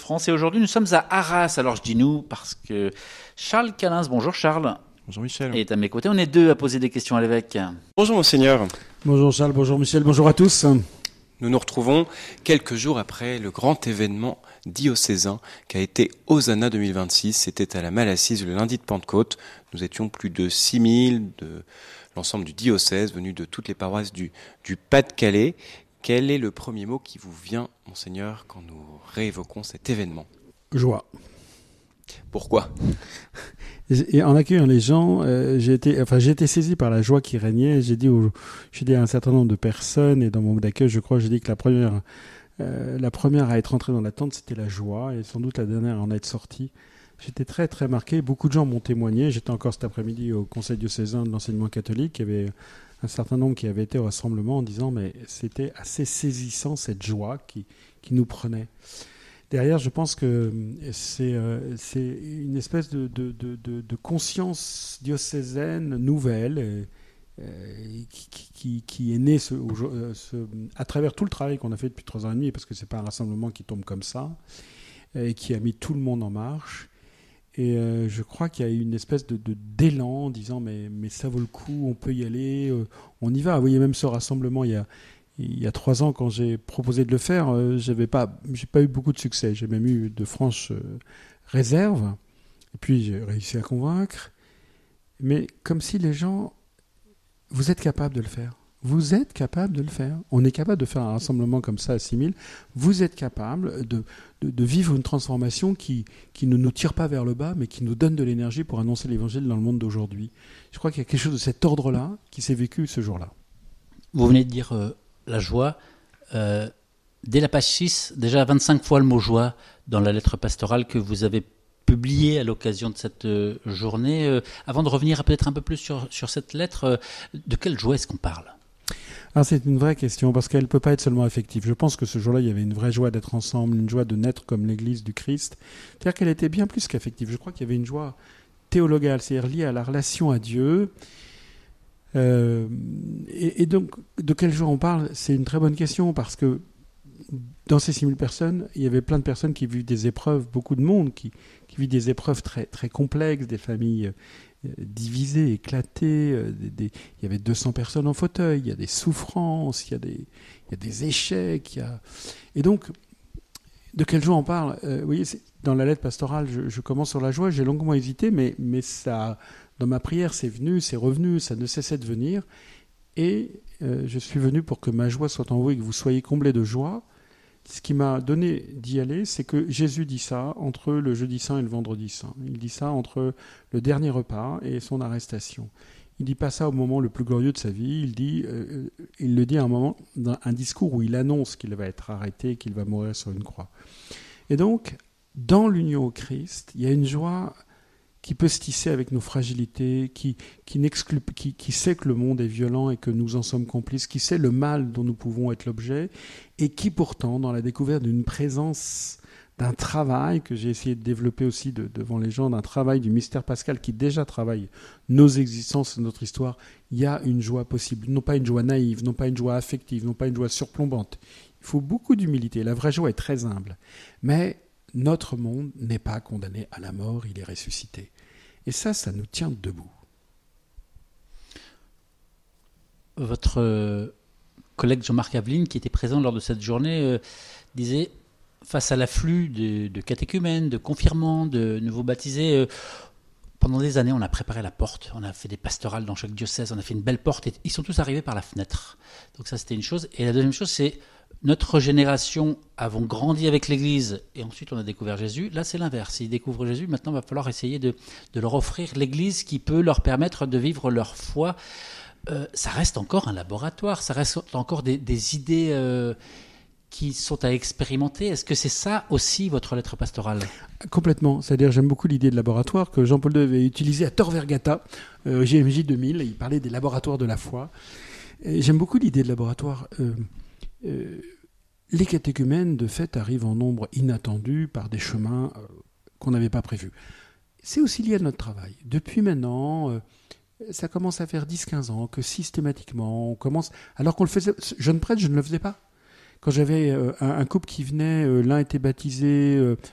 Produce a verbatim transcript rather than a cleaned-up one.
Hauts-de-France. Et aujourd'hui, nous sommes à Arras. Alors, je dis nous parce que Charles Calins, bonjour Charles. Bonjour Michel. Est à mes côtés. On est deux à poser des questions à l'évêque. Bonjour Monseigneur. Bonjour Charles, bonjour Michel, bonjour à tous. Nous nous retrouvons quelques jours après le grand événement diocésain qu'a été Hosanna deux mille vingt-six. C'était à la Malassise le lundi de Pentecôte. Nous étions plus de six mille de l'ensemble du diocèse, venus de toutes les paroisses du, du Pas-de-Calais. Quel est le premier mot qui vous vient, Monseigneur, quand nous réévoquons cet événement ? Joie. Pourquoi ? Et en accueillant les gens, euh, j'ai été, enfin, j'ai été saisi par la joie qui régnait. J'ai dit, au, j'ai dit à un certain nombre de personnes, et dans mon mot d'accueil, je crois, j'ai dit que la première, euh, la première à être entrée dans la tente, c'était la joie, et sans doute la dernière à en être sortie. J'étais très très marqué. Beaucoup de gens m'ont témoigné. J'étais encore cet après-midi au Conseil diocésain de l'enseignement catholique. Il y avait un certain nombre qui avaient été au rassemblement en disant, mais c'était assez saisissant cette joie qui, qui nous prenait. Derrière, je pense que c'est, euh, c'est une espèce de, de, de, de, de conscience diocésaine nouvelle euh, qui, qui, qui est née ce, ce, à travers tout le travail qu'on a fait depuis trois ans et demi, parce que ce n'est pas un rassemblement qui tombe comme ça, et qui a mis tout le monde en marche. Et euh, je crois qu'il y a eu une espèce de, de, d'élan en disant mais, mais ça vaut le coup, on peut y aller, euh, on y va. Vous voyez, même ce rassemblement, il y a... Il y a trois ans, quand j'ai proposé de le faire, euh, j'avais pas, j'ai pas eu beaucoup de succès. J'ai même eu de franches euh, réserves. Et puis, j'ai réussi à convaincre. Mais comme si les gens... Vous êtes capable de le faire. Vous êtes capable de le faire. On est capable de faire un rassemblement comme ça à six mille. Vous êtes capable de, de, de vivre une transformation qui, qui ne nous tire pas vers le bas, mais qui nous donne de l'énergie pour annoncer l'évangile dans le monde d'aujourd'hui. Je crois qu'il y a quelque chose de cet ordre-là qui s'est vécu ce jour-là. Vous venez de dire... Euh... la joie, euh, dès la page six, déjà vingt-cinq fois le mot joie dans la lettre pastorale que vous avez publiée à l'occasion de cette euh, journée. Euh, avant de revenir peut-être un peu plus sur, sur cette lettre, euh, de quelle joie est-ce qu'on parle ? Alors c'est une vraie question parce qu'elle ne peut pas être seulement affective. Je pense que ce jour-là, il y avait une vraie joie d'être ensemble, une joie de naître comme l'Église du Christ. C'est-à-dire qu'elle était bien plus qu'affective. Je crois qu'il y avait une joie théologale, c'est-à-dire liée à la relation à Dieu. Euh, et, et donc, de quelle joie on parle ? C'est une très bonne question parce que dans ces six mille personnes, il y avait plein de personnes qui vivent des épreuves, beaucoup de monde qui, qui vit des épreuves très, très complexes, des familles euh, divisées, éclatées. Euh, des, des, il y avait deux cents personnes en fauteuil, il y a des souffrances, il y a des, il y a des échecs. Il y a... Et donc, de quelle joie on parle ? euh, Vous voyez, c'est, dans la lettre pastorale, je, je commence sur la joie, j'ai longuement hésité, mais, mais ça... Dans ma prière, c'est venu, c'est revenu, ça ne cessait de venir. Et euh, je suis venu pour que ma joie soit en vous et que vous soyez comblés de joie. Ce qui m'a donné d'y aller, c'est que Jésus dit ça entre le jeudi saint et le vendredi saint. Il dit ça entre le dernier repas et son arrestation. Il ne dit pas ça au moment le plus glorieux de sa vie. Il, dit, euh, il le dit à un moment, dans un discours où il annonce qu'il va être arrêté, qu'il va mourir sur une croix. Et donc, dans l'union au Christ, il y a une joie qui peut se tisser avec nos fragilités, qui, qui, n'exclut, qui, qui sait que le monde est violent et que nous en sommes complices, qui sait le mal dont nous pouvons être l'objet, et qui pourtant, dans la découverte d'une présence, d'un travail que j'ai essayé de développer aussi de, devant les gens, d'un travail du mystère pascal qui déjà travaille nos existences, notre histoire, il y a une joie possible. Non pas une joie naïve, non pas une joie affective, non pas une joie surplombante. Il faut beaucoup d'humilité. La vraie joie est très humble. Mais notre monde n'est pas condamné à la mort, il est ressuscité. Et ça, ça nous tient debout. Votre euh, collègue Jean-Marc Aveline, qui était présent lors de cette journée, euh, disait, face à l'afflux de, de catéchumènes, de confirmants, de nouveaux baptisés, euh, pendant des années, on a préparé la porte, on a fait des pastorales dans chaque diocèse, on a fait une belle porte, et ils sont tous arrivés par la fenêtre. Donc ça, c'était une chose. Et la deuxième chose, c'est notre génération avons grandi avec l'Église et ensuite on a découvert Jésus. Là, c'est l'inverse. Ils découvrent Jésus. Maintenant, il va falloir essayer de, de leur offrir l'Église qui peut leur permettre de vivre leur foi. Euh, ça reste encore un laboratoire. Ça reste encore des, des idées euh, qui sont à expérimenter. Est-ce que c'est ça aussi votre lettre pastorale ? Complètement. C'est-à-dire, j'aime beaucoup l'idée de laboratoire que Jean-Paul deux avait utilisée à Tor Vergata, euh, G M J deux mille. Il parlait des laboratoires de la foi. Et j'aime beaucoup l'idée de laboratoire. Euh, Euh, les catéchumènes, de fait, arrivent en nombre inattendu par des chemins euh, qu'on n'avait pas prévus. C'est aussi lié à notre travail. Depuis maintenant, euh, ça commence à faire dix à quinze ans que systématiquement, on commence... Alors qu'on le faisait... Jeune prêtre, je ne le faisais pas. Quand j'avais euh, un, un couple qui venait, euh, l'un était baptisé, euh,